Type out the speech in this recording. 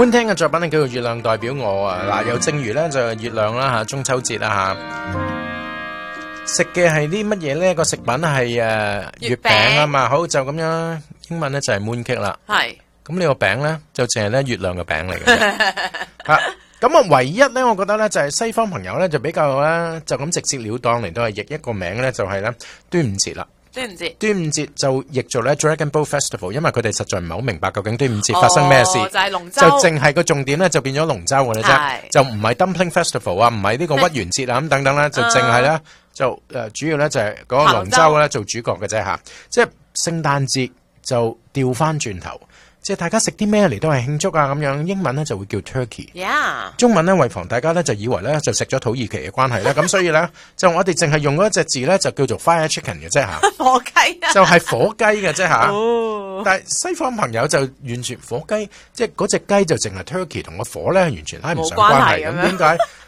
Moon Ting 嘅作品咧叫做《月亮代表我》啊，嗱，又正如咧就月亮啦吓，中秋節啦吓，食嘅係啲乜嘢咧？個食品係月餅啊嘛，好就咁樣，英文咧就係 moon cake 啦。 係， 咁呢個餅咧就淨係咧月亮嘅餅嚟嘅。吓，咁啊，唯一咧，我覺得咧就係西方朋友咧就比較咧就咁直接了當嚟到係譯一個名咧，就係咧端午節啦。端午節就譯做咧 Dragon Boat Festival， 因為佢哋實在唔係好明白究竟端午節發生咩事， 就係龍舟， 就淨係個重點咧就變咗龍舟嘅啫，就唔係 Dumpling Festival 啊，唔係呢個屈原節啊咁等等啦，就淨係咧就主要咧就係嗰個龍舟咧做主角嘅啫吓，即係聖誕節就調翻轉頭。即係大家食啲咩嚟都係慶祝啊咁樣，英文咧就會叫 turkey， 中文咧為防大家咧就以為咧就食咗土耳其嘅關係咧，咁所以咧就我哋淨係用嗰一隻字咧就叫做 fire chicken 嘅啫吓， 火雞啊， 就係火雞嘅啫吓。但係西方朋友就完全火雞，即係嗰隻雞就淨係 turkey 同個火咧完全拉唔上關係咁，點解？